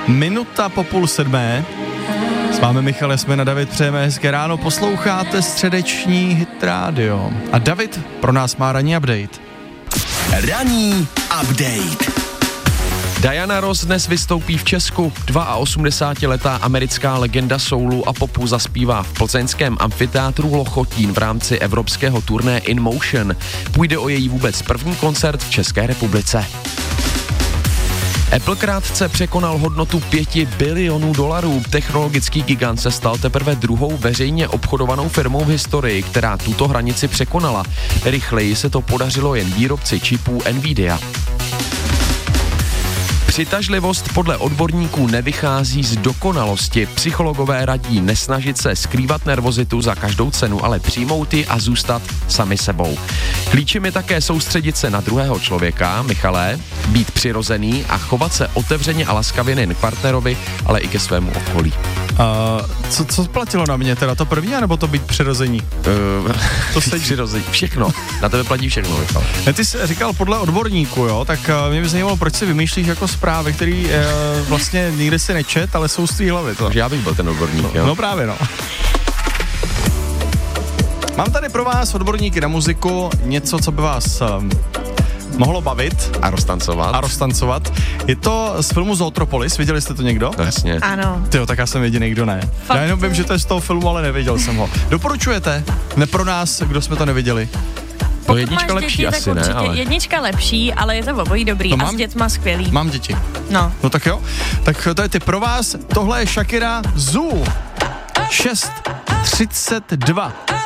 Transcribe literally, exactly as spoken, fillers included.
Minuta po půl sedmé. S vámi Michal, jsme na David, přejeme hezké ráno, posloucháte středeční Hit Radio. A David pro nás má ranní update. Ranní update. Diana Ross dnes vystoupí v Česku. osmdesátiletá americká legenda soulu a popu zaspívá v plzeňském amfiteátru Lochotín v rámci evropského turné In Motion. Půjde o její vůbec první koncert v České republice. Apple krátce překonal hodnotu pěti bilionů dolarů. Technologický gigant se stal teprve druhou veřejně obchodovanou firmou v historii, která tuto hranici překonala. Rychleji se to podařilo jen výrobci čipů Nvidia. Přitažlivost podle odborníků nevychází z dokonalosti. Psychologové radí nesnažit se skrývat nervozitu za každou cenu, ale přijmout ji a zůstat sami sebou. Klíčem je také soustředit se na druhého člověka, Michale, být přirozený a chovat se otevřeně a laskavě nejen k partnerovi, ale i ke svému okolí. Uh, co, co platilo na mě, teda to první, anebo to být přirození? Uh, to se přirození, všechno. Na tebe platí všechno, Michal. Ne, ty jsi říkal podle odborníků, jo, tak uh, mě by zajímalo, proč si vymýšlíš jako zprávy, který uh, vlastně nikdy si nečet, ale jsou z tvý hlavy. To. Takže já bych byl ten odborník, jo. No právě, no. Mám tady pro vás odborníky na muziku něco, co by vás um, mohlo bavit. A roztancovat. A roztancovat. Je to z filmu Zootropolis, viděli jste to někdo? No, jasně. Ano. Tyjo, tak já jsem jediný, kdo ne. Fakt? Já jenom vím, že to je z toho filmu, ale neviděl jsem ho. Doporučujete? Ne pro nás, kdo jsme to neviděli. To jednička lepší děti, asi, ne? Ale... Jednička lepší, ale je to obojí dobrý. No a mám, s dětma skvělý. Mám děti. No. No tak jo. Tak to je ty pro vás. Tohle je Shakira Zoo. šest třicet dva.